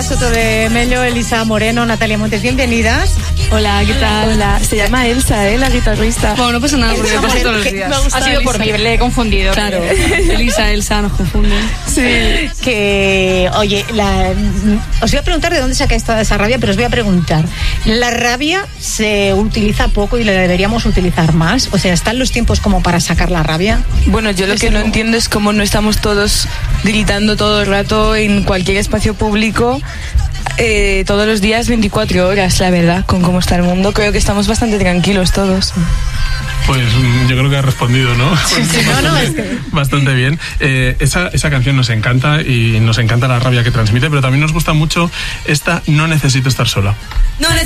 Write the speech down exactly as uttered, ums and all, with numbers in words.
María Soto de Mello, Elisa Moreno, Natalia Montes, bienvenidas. Hola, ¿qué tal? Hola, se llama Elsa, ¿eh? La guitarrista. Bueno, no pasa nada, porque me pasa todos los días. Ha sido por mí, le he confundido. Claro, Elisa, Elsa, nos confunden. Sí. Que, oye, la, os voy a preguntar de dónde saca esta, esa rabia, pero os voy a preguntar. ¿La rabia se utiliza poco y la deberíamos utilizar más? O sea, ¿están los tiempos como para sacar la rabia? Bueno, yo lo que no entiendo es cómo no estamos todos gritando todo el rato en cualquier espacio público, eh, todos los días, veinticuatro horas, la verdad, con cómo está el mundo. Creo que estamos bastante tranquilos todos. Pues yo creo que ha respondido, ¿no? Sí, sí, no, no, es que... Bastante bien. Eh, esa, esa canción nos encanta y nos encanta la rabia que transmite, pero también nos gusta mucho esta No necesito estar sola. No